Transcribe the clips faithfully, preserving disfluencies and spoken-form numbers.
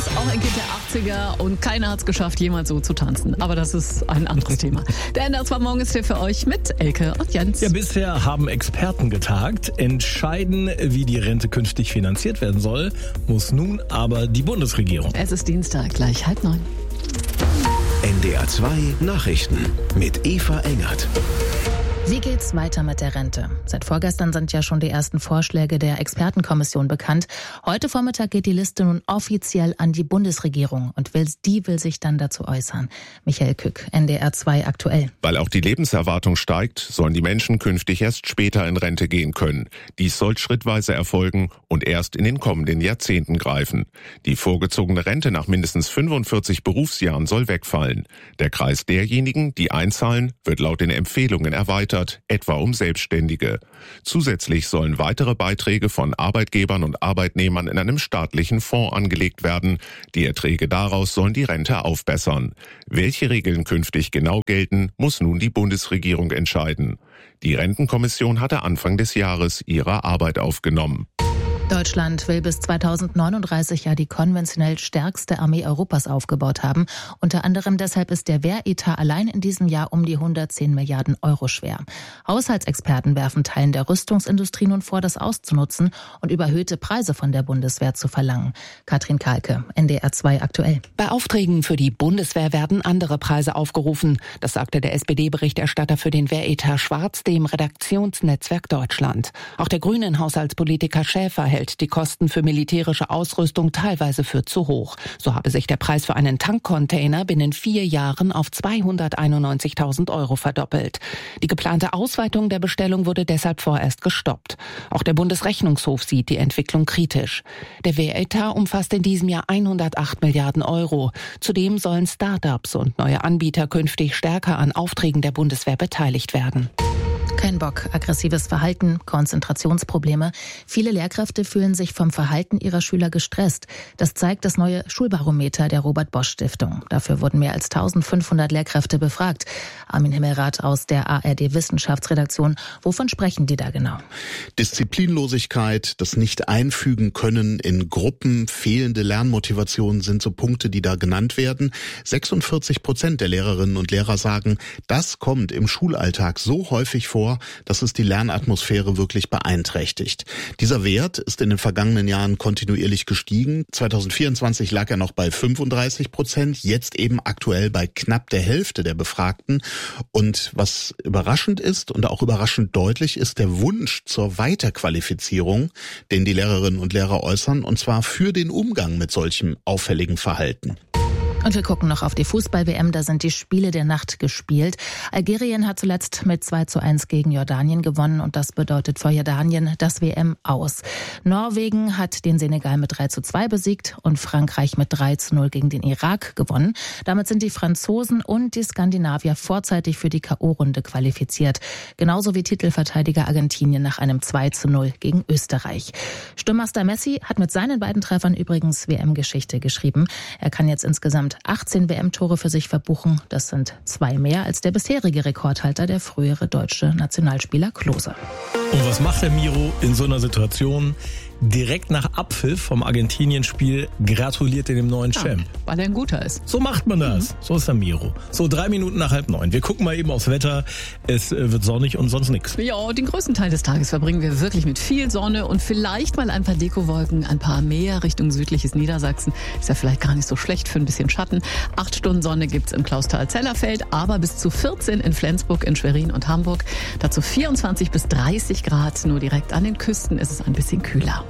ist auch ein Kind der achtziger und keiner hat es geschafft, jemals so zu tanzen. Aber das ist ein anderes Thema. Der N D R zwei Morgen ist hier für euch mit Elke und Jens. Ja, bisher haben Experten getagt. Entscheiden, wie die Rente künftig finanziert werden soll, muss nun aber die Bundesregierung. Es ist Dienstag, gleich halb neun. N D R zwei Nachrichten mit Eva Engert. Wie geht's weiter mit der Rente? Seit vorgestern sind ja schon die ersten Vorschläge der Expertenkommission bekannt. Heute Vormittag geht die Liste nun offiziell an die Bundesregierung und will, die will sich dann dazu äußern. Michael Kück, N D R zwei aktuell. Weil auch die Lebenserwartung steigt, sollen die Menschen künftig erst später in Rente gehen können. Dies soll schrittweise erfolgen und erst in den kommenden Jahrzehnten greifen. Die vorgezogene Rente nach mindestens fünfundvierzig Berufsjahren soll wegfallen. Der Kreis derjenigen, die einzahlen, wird laut den Empfehlungen erweitert, etwa um Selbstständige. Zusätzlich sollen weitere Beiträge von Arbeitgebern und Arbeitnehmern in einem staatlichen Fonds angelegt werden. Die Erträge daraus sollen die Rente aufbessern. Welche Regeln künftig genau gelten, muss nun die Bundesregierung entscheiden. Die Rentenkommission hatte Anfang des Jahres ihre Arbeit aufgenommen. Deutschland will bis zweitausendneununddreißig ja die konventionell stärkste Armee Europas aufgebaut haben. Unter anderem deshalb ist der Wehretat allein in diesem Jahr um die hundertzehn Milliarden Euro schwer. Haushaltsexperten werfen Teilen der Rüstungsindustrie nun vor, das auszunutzen und überhöhte Preise von der Bundeswehr zu verlangen. Katrin Kalke, N D R zwei aktuell. Bei Aufträgen für die Bundeswehr werden andere Preise aufgerufen. Das sagte der S P D-Berichterstatter für den Wehretat Schwarz dem Redaktionsnetzwerk Deutschland. Auch der grünen Haushaltspolitiker Schäfer hält die Kosten für militärische Ausrüstung teilweise für zu hoch. So habe sich der Preis für einen Tankcontainer binnen vier Jahren auf zweihunderteinundneunzigtausend Euro verdoppelt. Die geplante Ausweitung der Bestellung wurde deshalb vorerst gestoppt. Auch der Bundesrechnungshof sieht die Entwicklung kritisch. Der Wehretat umfasst in diesem Jahr hundertacht Milliarden Euro. Zudem sollen Start-ups und neue Anbieter künftig stärker an Aufträgen der Bundeswehr beteiligt werden. Kein Bock, aggressives Verhalten, Konzentrationsprobleme. Viele Lehrkräfte fühlen sich vom Verhalten ihrer Schüler gestresst. Das zeigt das neue Schulbarometer der Robert-Bosch-Stiftung. Dafür wurden mehr als eintausendfünfhundert Lehrkräfte befragt. Armin Himmelrath aus der A R D-Wissenschaftsredaktion. Wovon sprechen die da genau? Disziplinlosigkeit, das Nicht-Einfügen können in Gruppen, fehlende Lernmotivation sind so Punkte, die da genannt werden. sechsundvierzig Prozent der Lehrerinnen und Lehrer sagen, das kommt im Schulalltag so häufig vor, dass es die Lernatmosphäre wirklich beeinträchtigt. Dieser Wert ist in den vergangenen Jahren kontinuierlich gestiegen. zweitausendvierundzwanzig lag er noch bei fünfunddreißig Prozent, jetzt eben aktuell bei knapp der Hälfte der Befragten. Und was überraschend ist und auch überraschend deutlich ist der Wunsch zur Weiterqualifizierung, den die Lehrerinnen und Lehrer äußern, und zwar für den Umgang mit solchem auffälligen Verhalten. Und wir gucken noch auf die Fußball-W M, da sind die Spiele der Nacht gespielt. Algerien hat zuletzt mit zwei zu eins gegen Jordanien gewonnen und das bedeutet für Jordanien das W M aus. Norwegen hat den Senegal mit drei zu zwei besiegt und Frankreich mit drei zu null gegen den Irak gewonnen. Damit sind die Franzosen und die Skandinavier vorzeitig für die K O-Runde qualifiziert. Genauso wie Titelverteidiger Argentinien nach einem zwei zu null gegen Österreich. Sturmmaster Messi hat mit seinen beiden Treffern übrigens W M-Geschichte geschrieben. Er kann jetzt insgesamt achtzehn W M-Tore für sich verbuchen. Das sind zwei mehr als der bisherige Rekordhalter, der frühere deutsche Nationalspieler Klose. Und was macht der Miro in so einer Situation? Direkt nach Abpfiff vom Argentinien-Spiel gratuliert er dem neuen ja, Champ. Weil er ein guter ist. So macht man das. Mhm. So ist der Miro. So, drei Minuten nach halb neun. Wir gucken mal eben aufs Wetter. Es äh, wird sonnig und sonst nichts. Ja, den größten Teil des Tages verbringen wir wirklich mit viel Sonne und vielleicht mal ein paar Dekowolken, ein paar mehr Richtung südliches Niedersachsen. Ist ja vielleicht gar nicht so schlecht für ein bisschen Schatten. Acht Stunden Sonne gibt's im Klausthal-Zellerfeld, aber bis zu vierzehn in Flensburg, in Schwerin und Hamburg. Dazu vierundzwanzig bis dreißig Grad. Nur direkt an den Küsten ist es ein bisschen kühler.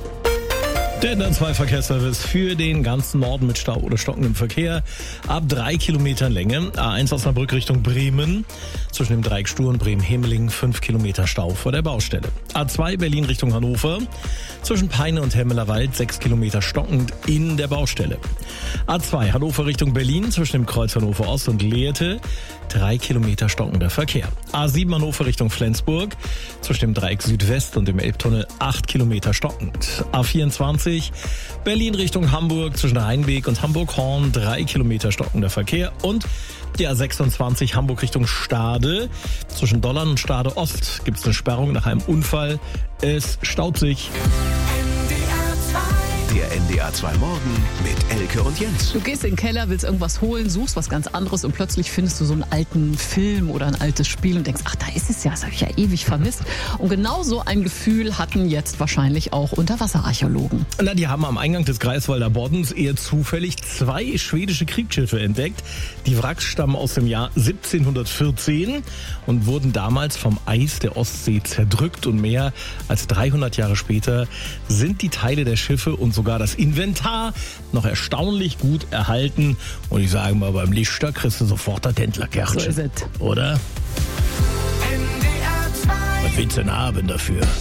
Der N D R zwei Verkehrsservice für den ganzen Norden mit Stau oder stockendem Verkehr. Ab drei Kilometern Länge. A eins Osnabrück Richtung Bremen. Zwischen dem Dreieck Stur und Bremen-Hemeling fünf Kilometer Stau vor der Baustelle. A zwei Berlin Richtung Hannover. Zwischen Peine und Hemmelerwald sechs Kilometer stockend in der Baustelle. A zwei Hannover Richtung Berlin. Zwischen dem Kreuz Hannover Ost und Lehrte. drei Kilometer stockender Verkehr. A sieben Hannover Richtung Flensburg. Zwischen dem Dreieck Südwest und dem Elbtunnel acht Kilometer stockend. A vierundzwanzig Berlin Richtung Hamburg zwischen Rheinweg und Hamburg-Horn drei Kilometer stockender Verkehr und die A sechsundzwanzig Hamburg Richtung Stade. Zwischen Dollern und Stade Ost gibt es eine Sperrung nach einem Unfall. Es staut sich. Der N D R zwei Morgen mit Elke Elke und Jens. Du gehst in den Keller, willst irgendwas holen, suchst was ganz anderes und plötzlich findest du so einen alten Film oder ein altes Spiel und denkst, ach, da ist es ja, das habe ich ja ewig vermisst. Und genau so ein Gefühl hatten jetzt wahrscheinlich auch Unterwasserarchäologen. Na, die haben am Eingang des Greifswalder Boddens eher zufällig zwei schwedische Kriegsschiffe entdeckt. Die Wracks stammen aus dem Jahr siebzehnhundertvierzehn und wurden damals vom Eis der Ostsee zerdrückt. Und mehr als dreihundert Jahre später sind die Teile der Schiffe und sogar das Inventar noch erstaunlich gut erhalten. Und ich sage mal, beim Lichter kriegst du sofort das Händlerkärtchen. So ist es. Oder? Was willst du denn haben dafür?